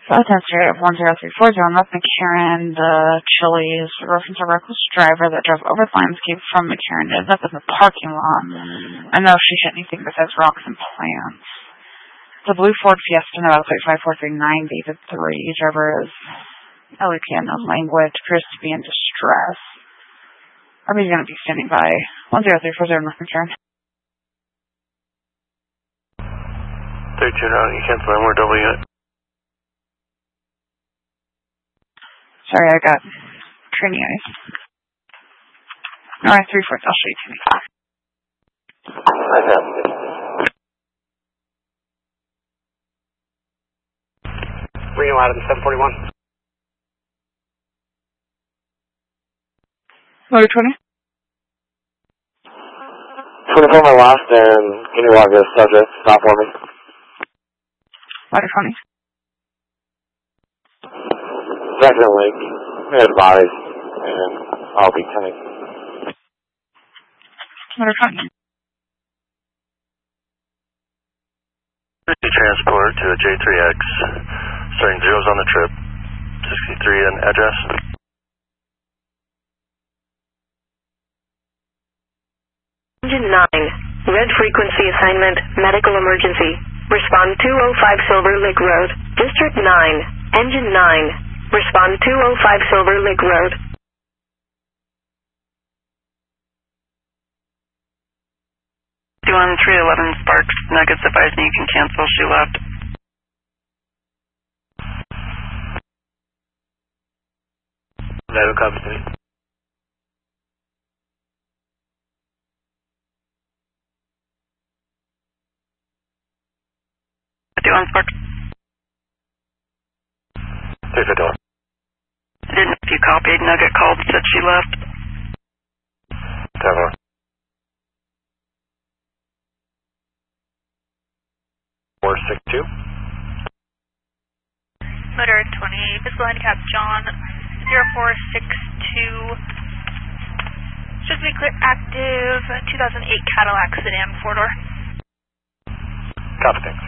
Southwestern 1034 on North McCarran, the Chili's, reference a reckless driver that drove over the landscape from McCarran ended up in the parking lot. I know she hit anything besides rocks and plants. The blue Ford Fiesta, Nevada plate 54390, David 3. Driver is LEP unknown language, appears to be in distress. RB's going to be standing by 10340 North McCarran. 32 now, you cancel that, we're double unit. Sorry, I got training eyes. No, I have 3 fourths. I'll show you to me. I have. Reno out of the 741. Motor 20. 24 my last, and can you log this subject? Stop for me. Motor 20. Second link, we advise, and I'll be coming. Motor 20. Transport to a J3X, starting zeros on the trip, 63 and address. Engine 9, red frequency assignment, medical emergency. Respond 205 Silver Lake Road, District 9, Engine 9. Respond 205 Silver Lake Road. On 311 Sparks, Nuggets advised me you can cancel, she left. That'll come to me. On Sparks. Take the door. I didn't know if you copied. Nugget called, said she left. Tower. $462. Motor 20, physical handicap John 0462. Should be clear active 2008 Cadillac sedan 4-door. Copy, thanks.